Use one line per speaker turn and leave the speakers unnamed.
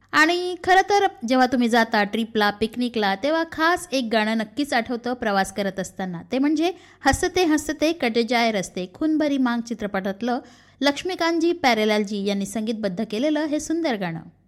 आणि खरं तर जेव्हा तुम्ही जाता ट्रिपला, पिकनिकला, तेव्हा खास एक गाणं नक्कीच आठवतं प्रवास करत असताना. ते म्हणजे हसते हसते कटे जाय रस्ते, खून भरी मांग चित्रपटातलं लक्ष्मीकांतजी प्यारेलालजी यांनी संगीतबद्ध केलेलं हे सुंदर गाणं.